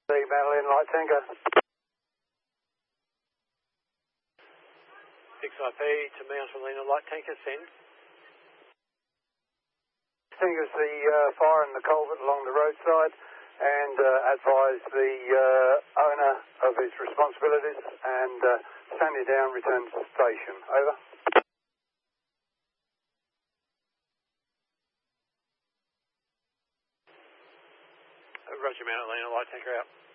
The Madeline light tanker. 6IP to Mount Helena light tanker, send. Tanker's the fire in the culvert along the roadside and advise the owner of his responsibilities and stand you down, return to station. Over. Roger, Mount Helena light tanker out.